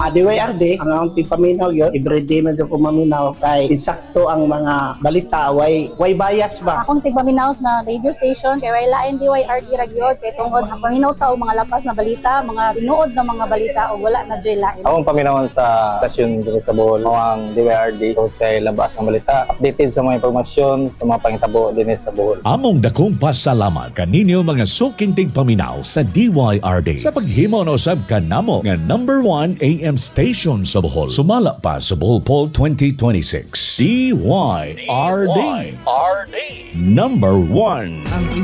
DYRD, ang akong tipaminaw yun, everyday medyo ko maminaw kay insakto ang mga balita, way bias ba? Akong tigpaminaw na radio station kay way lain DYRD ragyod kay tungod ang paminaw ta og mga lapas na balita, mga tinuod na mga balita o wala na joy lain. Akong paminawon sa stasyon dito sa Bohol, ang DYRD o kay labas ang balita, updated sa mga impormasyon sa mga pangitabo din sa Bohol. Among dakong pasalamat kaninyo mga suking tigpaminaw sa DYRD sa paghimo no sab kanamo nga number 1 AM station sa Bohol. Sumala pa sa Bohol Poll 2026. DYRD. Number 1.